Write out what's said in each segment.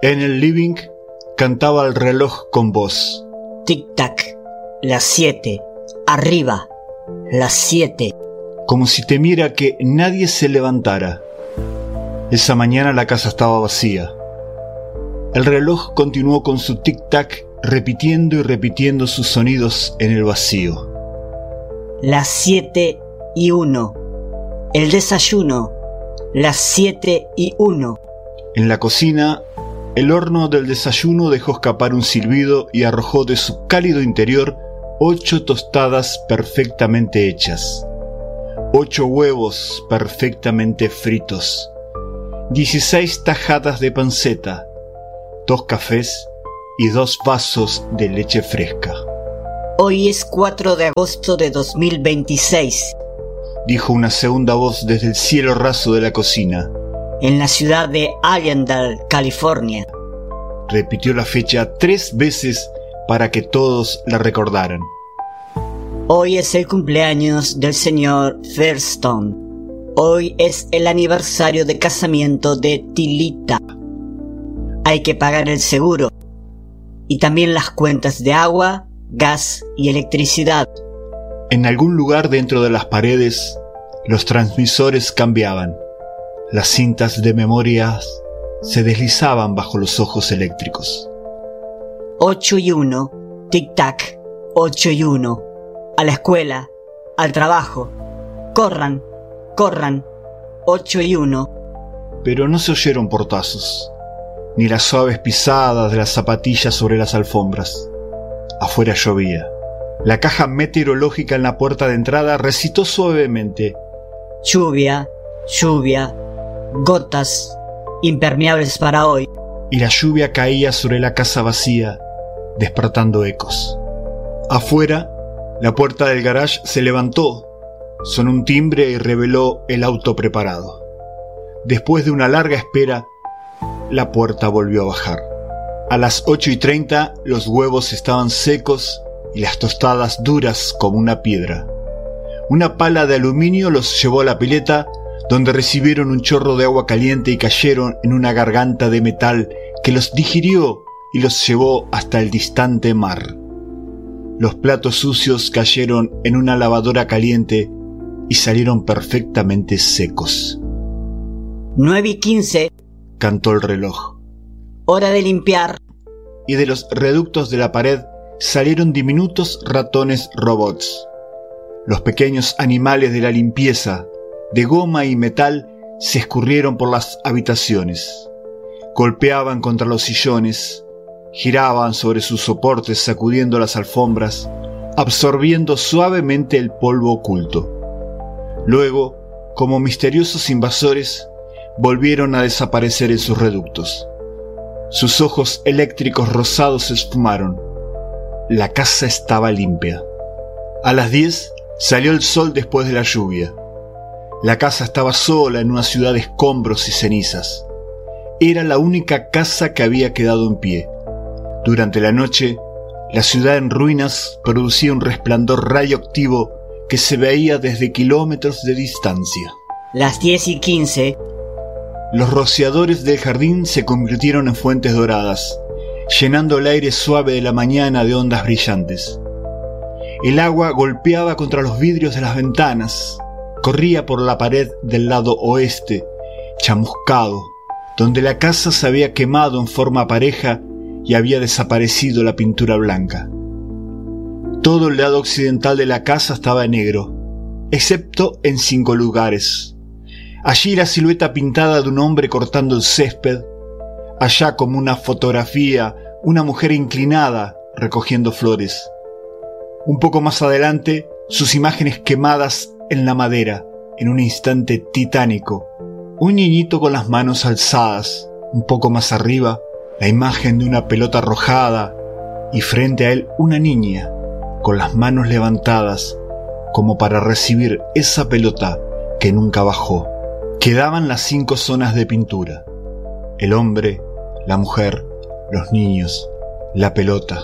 En el living cantaba el reloj con voz. Tic-tac, las 7, arriba, las 7. Como si temiera que nadie se levantara. Esa mañana la casa estaba vacía. El reloj continuó con su tic-tac, repitiendo y repitiendo sus sonidos en el vacío. Las 7:01. El desayuno. Las 7:01. En la cocina, el horno del desayuno dejó escapar un silbido y arrojó de su cálido interior 8 tostadas perfectamente hechas, 8 huevos perfectamente fritos, 16 tajadas de panceta, 2 cafés y 2 vasos de leche fresca. Hoy es 4 de agosto de 2026, dijo una segunda voz desde el cielo raso de la cocina. en la ciudad de Allendale, California. Repitió la fecha 3 veces para que todos la recordaran. Hoy es el cumpleaños del señor Firestone. Hoy es el aniversario de casamiento de Tilita. Hay que pagar el seguro y también las cuentas de agua, gas y electricidad. En algún lugar dentro de las paredes, los transmisores cambiaban. Las cintas de memorias se deslizaban bajo los ojos eléctricos. 8:01, tic-tac, 8:01. A la escuela, al trabajo. Corran, corran, 8:01. Pero no se oyeron portazos, ni las suaves pisadas de las zapatillas sobre las alfombras. Afuera llovía. La caja meteorológica en la puerta de entrada recitó suavemente: Lluvia, lluvia, gotas, impermeables para hoy. Y la lluvia caía sobre la casa vacía, despertando ecos. Afuera, la puerta del garage se levantó, sonó un timbre y reveló el auto preparado. Después de una larga espera, la puerta volvió a bajar. A las 8:30 los huevos estaban secos y las tostadas duras como una piedra. Una pala de aluminio los llevó a la pileta, donde recibieron un chorro de agua caliente y cayeron en una garganta de metal que los digirió y los llevó hasta el distante mar. Los platos sucios cayeron en una lavadora caliente y salieron perfectamente secos. 9:15, Cantó el reloj. hora de limpiar. Y de los reductos de la pared salieron diminutos ratones robots. Los pequeños animales de la limpieza, de goma y metal, se escurrieron por las habitaciones. Golpeaban contra los sillones, giraban sobre sus soportes sacudiendo las alfombras, absorbiendo suavemente el polvo oculto. Luego, como misteriosos invasores, volvieron a desaparecer en sus reductos. Sus ojos eléctricos rosados se esfumaron. La casa estaba limpia. A las 10 salió el sol después de la lluvia. La casa estaba sola en una ciudad de escombros y cenizas. Era la única casa que había quedado en pie. Durante la noche, la ciudad en ruinas producía un resplandor radioactivo que se veía desde kilómetros de distancia. Las 10:15, Los rociadores del jardín se convirtieron en fuentes doradas, llenando el aire suave de la mañana de ondas brillantes. El agua golpeaba contra los vidrios de las ventanas, corría por la pared del lado oeste, chamuscado, donde la casa se había quemado en forma pareja y había desaparecido la pintura blanca. Todo el lado occidental de la casa estaba negro, excepto en 5 lugares. Allí la silueta pintada de un hombre cortando el césped, allá como una fotografía, una mujer inclinada recogiendo flores. Un poco más adelante, sus imágenes quemadas en la madera, en un instante titánico. Un niñito con las manos alzadas, un poco más arriba, la imagen de una pelota arrojada, y frente a él una niña, con las manos levantadas, como para recibir esa pelota que nunca bajó. Quedaban las 5 zonas de pintura: el hombre, la mujer, los niños, la pelota.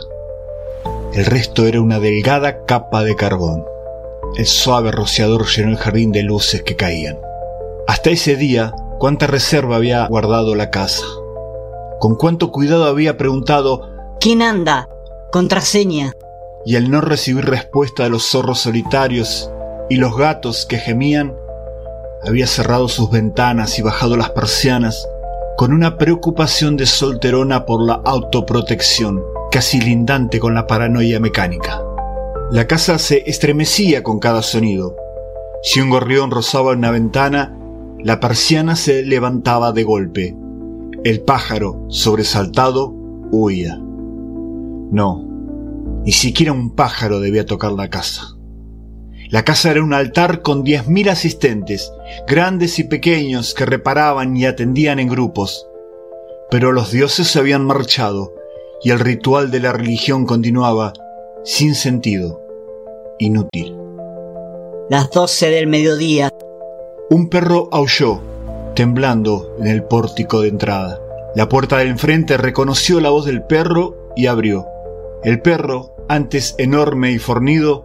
El resto era una delgada capa de carbón. El suave rociador llenó el jardín de luces que caían. Hasta ese día, cuánta reserva había guardado la casa. Con cuánto cuidado había preguntado ¿quién anda? Contraseña. Y al no recibir respuesta de los zorros solitarios y los gatos que gemían, había cerrado sus ventanas y bajado las persianas con una preocupación de solterona por la autoprotección, casi lindante con la paranoia mecánica. La casa se estremecía con cada sonido. Si un gorrión rozaba una ventana, la persiana se levantaba de golpe. El pájaro, sobresaltado, huía. No, ni siquiera un pájaro debía tocar la casa. La casa era un altar con 10.000 asistentes, grandes y pequeños, que reparaban y atendían en grupos. Pero los dioses se habían marchado y el ritual de la religión continuaba, sin sentido, inútil. Las 12 del mediodía. Un perro aulló, temblando en el pórtico de entrada. La puerta del enfrente reconoció la voz del perro y abrió. El perro, antes enorme y fornido,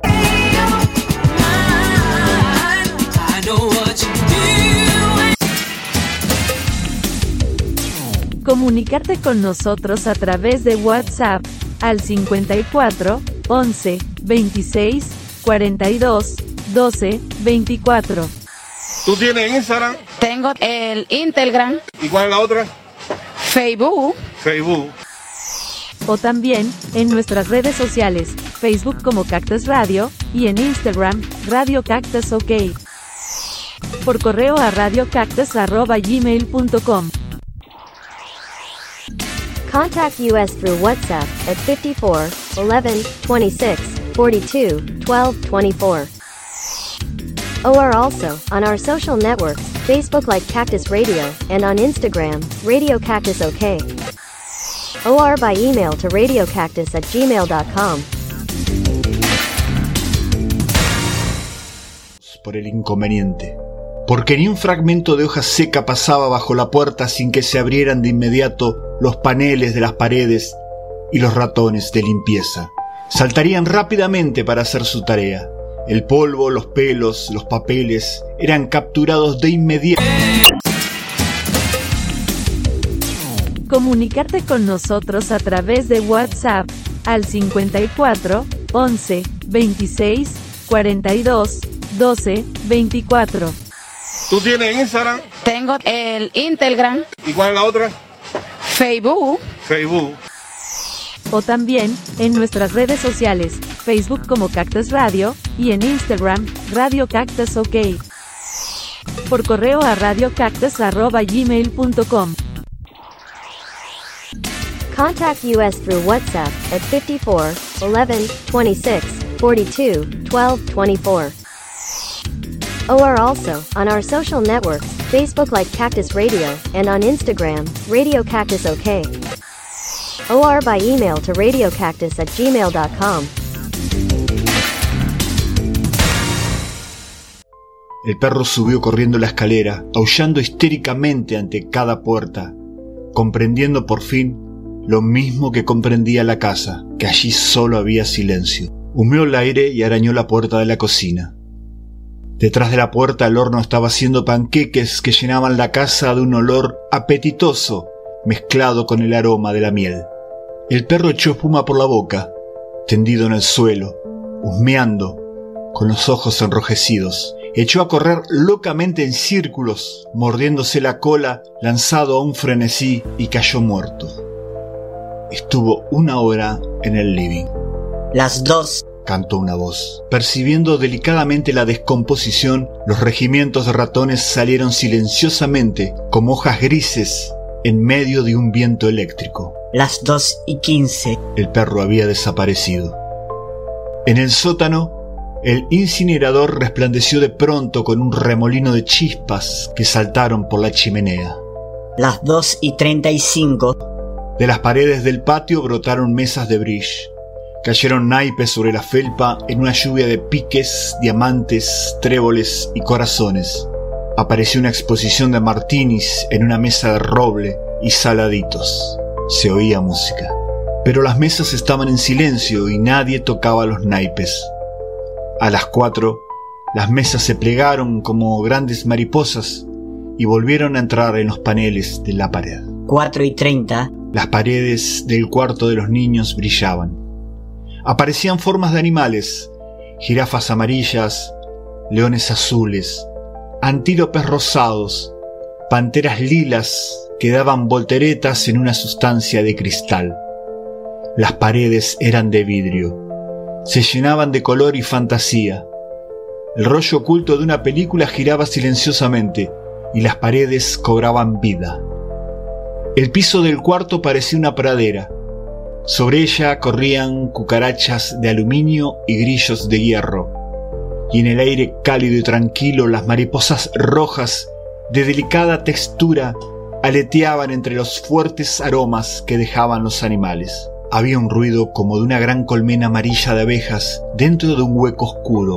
Comunicarte con nosotros a través de WhatsApp al 54 11 26 42 12 24. ¿Tú tienes Instagram? Tengo el Instagram. ¿Y cuál es la otra? Facebook. Facebook. O también en nuestras redes sociales, Facebook como Cactus Radio y en Instagram, Radio Cactus OK. Por correo a radiocactus@gmail.com. Contact us through WhatsApp at 54 11 26 42 12 24. Or also on our social networks, Facebook like Cactus Radio and on Instagram, Radio Cactus OK. Or by email to radiocactus@gmail.com. por el inconveniente, porque ni un fragmento de hoja seca pasaba bajo la puerta sin que se abrieran de inmediato los paneles de las paredes y los ratones de limpieza saltarían rápidamente para hacer su tarea. El polvo, los pelos, los papeles eran capturados de inmediato. Comunicarte con nosotros a través de WhatsApp al 54 11 26 42 12 24. ¿Tú tienes Instagram? Tengo el Instagram. ¿Y cuál es la otra? Facebook. Facebook. O también en nuestras redes sociales, Facebook como Cactus Radio y en Instagram, Radio Cactus OK. Por correo a radiocactus@gmail.com. Contact us through WhatsApp at 54 11 26 42 12 24. Or also on our social networks, Facebook like Cactus Radio and on Instagram, Radio Cactus OK. Or by email to radiocactus@gmail.com. El perro subió corriendo la escalera, aullando histéricamente ante cada puerta, comprendiendo por fin lo mismo que comprendía la casa, que allí solo había silencio. Humeó el aire y arañó la puerta de la cocina. Detrás de la puerta el horno estaba haciendo panqueques que llenaban la casa de un olor apetitoso mezclado con el aroma de la miel. El perro echó espuma por la boca, tendido en el suelo, husmeando, con los ojos enrojecidos. Echó a correr locamente en círculos, mordiéndose la cola, lanzado a un frenesí, y cayó muerto. Estuvo 1 hora en el living. Las 2. Cantó una voz. Percibiendo delicadamente la descomposición, los regimientos de ratones salieron silenciosamente, como hojas grises, en medio de un viento eléctrico. Las 2:15. El perro había desaparecido. En el sótano, el incinerador resplandeció de pronto con un remolino de chispas que saltaron por la chimenea. Las 2:35. De las paredes del patio brotaron mesas de bridge. Cayeron naipes sobre la felpa en una lluvia de piques, diamantes, tréboles y corazones. Apareció una exposición de martinis en una mesa de roble y saladitos. Se oía música. Pero las mesas estaban en silencio y nadie tocaba los naipes. A las 4, las mesas se plegaron como grandes mariposas y volvieron a entrar en los paneles de la pared. 4:30. Las paredes del cuarto de los niños brillaban. Aparecían formas de animales, jirafas amarillas, leones azules, antílopes rosados, panteras lilas que daban volteretas en una sustancia de cristal. Las paredes eran de vidrio, se llenaban de color y fantasía. El rollo oculto de una película giraba silenciosamente y las paredes cobraban vida. El piso del cuarto parecía una pradera. Sobre ella corrían cucarachas de aluminio y grillos de hierro, y en el aire cálido y tranquilo las mariposas rojas de delicada textura aleteaban entre los fuertes aromas que dejaban los animales. Había un ruido como de una gran colmena amarilla de abejas dentro de un hueco oscuro.